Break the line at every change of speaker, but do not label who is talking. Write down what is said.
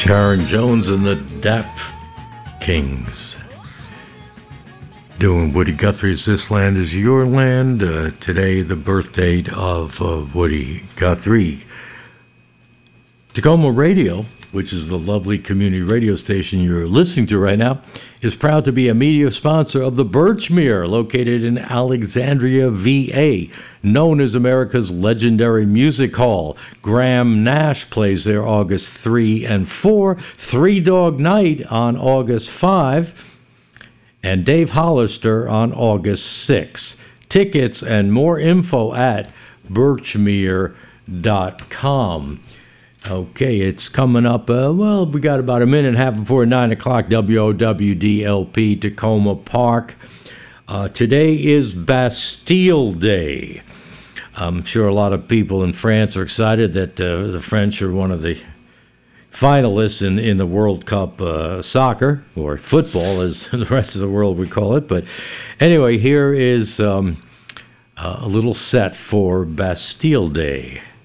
Sharon Jones and the Dap Kings doing Woody Guthrie's This Land Is Your Land. Today, the birth date of Woody Guthrie. Tacoma Radio, which is the lovely community radio station you're listening to right now, is proud to be a media sponsor of the Birchmere, located in Alexandria, VA, known as America's legendary music hall. Graham Nash plays there August 3 and 4, Three Dog Night on August 5, and Dave Hollister on August 6. Tickets and more info at birchmere.com. Okay, it's coming up, we got about a minute and a half before 9 o'clock, WOWDLP, Tacoma Park. Today is Bastille Day. I'm sure a lot of people in France are excited that the French are one of the finalists in the World Cup soccer, or football as the rest of the world would call it. But anyway, here is a little set for Bastille Day.